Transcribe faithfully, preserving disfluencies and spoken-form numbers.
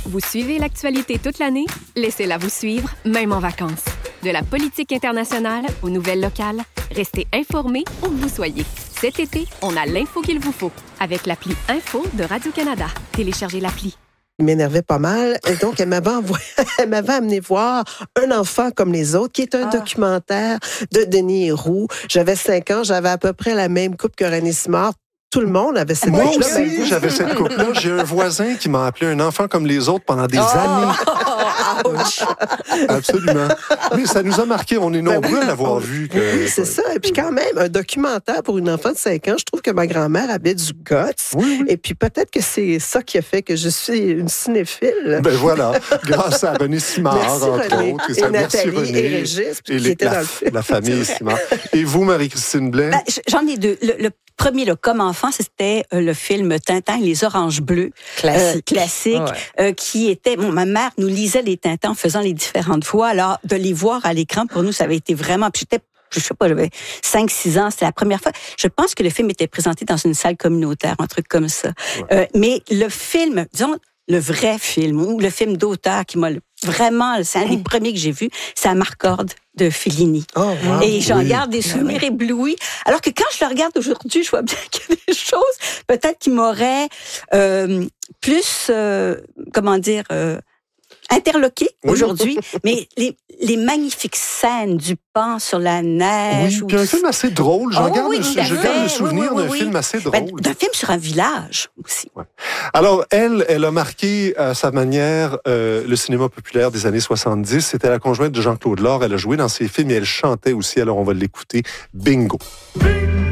Vous suivez l'actualité toute l'année? Laissez-la vous suivre, même en vacances. De la politique internationale aux nouvelles locales, restez informés où que vous soyez. Cet été, on a l'info qu'il vous faut avec l'appli Info de Radio-Canada. Téléchargez l'appli. Il m'énervait pas mal. Et donc, elle m'avait, envoyé, elle m'avait amené voir Un enfant comme les autres, qui est un ah. documentaire de Denis Héroux. J'avais cinq ans, j'avais à peu près la même coupe que René Simard. Tout le monde avait cette Moi coupe-là. aussi, ben, j'avais cette coupe-là. J'ai un voisin qui m'a appelé Un enfant comme les autres pendant des oh! années. Absolument. Mais ça nous a marqué. On est nombreux à l'avoir vu. Que... Oui, c'est ça. Et puis quand même, un documentaire pour une enfant de cinq ans, je trouve que ma grand-mère avait du guts. Oui, oui. Et puis peut-être que c'est ça qui a fait que je suis une cinéphile. Ben voilà. Grâce à René Simard, merci entre René. autres. Et, ça, Nathalie merci René. et Régis, et qui les, étaient la, dans le film. La famille Simard. Et vous, Marie-Christine Blais? Ben, j'en ai deux. Le, le premier, là, comme enfant, c'était euh, le film Tintin et les Oranges Bleues. Classique. Euh, classique, ouais. euh, qui était... Bon, ma mère nous lisait les Tintins en faisant les différentes voix. Alors, de les voir à l'écran, pour nous, ça avait été vraiment... Puis j'étais, je sais pas, j'avais cinq six ans, c'était la première fois. Je pense que le film était présenté dans une salle communautaire, un truc comme ça. Ouais. Euh, mais le film, disons, le vrai film, ou le film d'auteur qui m'a vraiment, c'est un des premiers que j'ai vu, c'est À Marcorde de Fellini. Oh, wow, et j'en oui. garde des souvenirs oui. éblouis. Alors que quand je le regarde aujourd'hui, je vois bien qu'il y a des choses, peut-être qui m'auraient euh, plus, euh, comment dire, euh, interloqué oui. aujourd'hui, mais les, les magnifiques scènes du pan sur la neige. Oui, puis un film assez drôle. J'en oh, garde, oui, le, je garde le souvenir oui, oui, oui, d'un oui. film assez drôle. Ben, d'un film sur un village aussi. Ouais. Alors, elle, elle a marqué à sa manière euh, le cinéma populaire des années soixante-dix. C'était la conjointe de Jean-Claude Lord. Elle a joué dans ses films et elle chantait aussi. Alors, on va l'écouter. Bingo. Bingo.